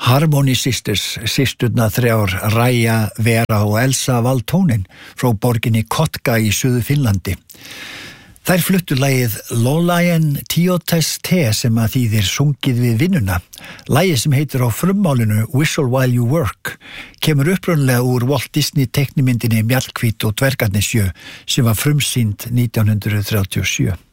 Harmony Sisters, systurna þrjár Raja, Vera og Elsa Valtonen frá borginni Kotka í Suður Finnlandi. Þær fluttu lagið Lolaien Tiotes Te sem að þýðir sungið við vinnuna. Lagið sem heitir á frummálinu Whistle While You Work kemur upprunlega úr Walt Disney teiknimyndinni Mjallhvít og dvergarnir sjö sem var frumsýnd 1937.